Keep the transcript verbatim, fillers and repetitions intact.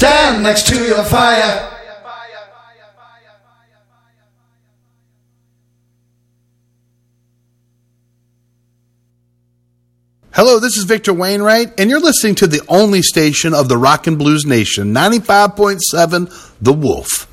stand next to your fire. Hello, this is Victor Wainwright, and you're listening to the only station of the Rock and Blues Nation, ninety-five point seven The Wolf.